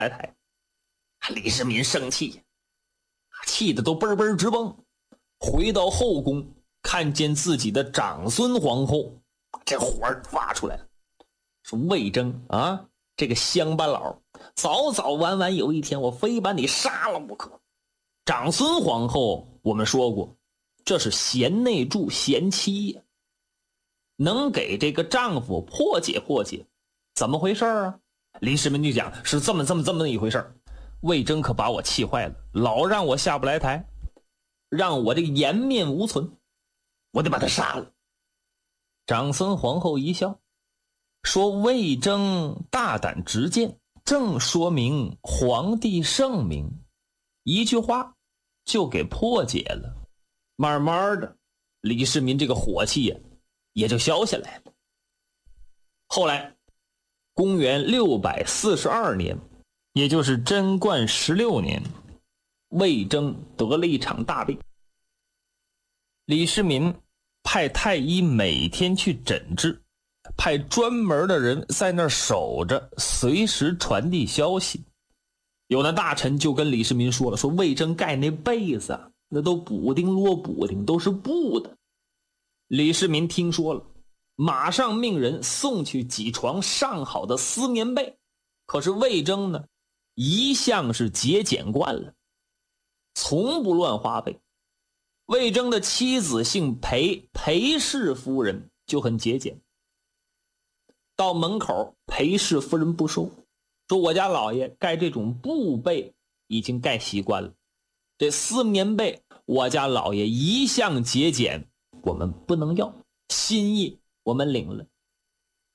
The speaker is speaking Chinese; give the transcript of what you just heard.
来台。李世民生气，气得都嘣嘣直蹦，回到后宫，看见自己的长孙皇后，这火发出来了，说魏征啊，这个乡巴佬，早早晚晚有一天我非把你杀了不可。长孙皇后我们说过，这是贤内助贤妻呀，能给这个丈夫破解破解，怎么回事啊？李世民就讲是这么一回事。魏征可把我气坏了，老让我下不来台，让我这个颜面无存，我得把他杀了。长孙皇后一笑，说魏征大胆直谏，正说明皇帝圣明，一句话就给破解了。慢慢的，李世民这个火气也就消下来了。后来公元642年，也就是贞观16年，魏征得了一场大病。李世民派太医每天去诊治，派专门的人在那儿守着，随时传递消息。有那大臣就跟李世民说了，说魏征盖那被子那都补丁摞补丁，都是布的。李世民听说了，马上命人送去几床上好的丝棉被。可是魏征呢，一向是节俭惯了，从不乱花费。魏征的妻子姓裴，裴氏夫人就很节俭。到门口，裴氏夫人不收，说我家老爷盖这种布被已经盖习惯了，这丝棉被我家老爷一向节俭，我们不能要，心意我们领了。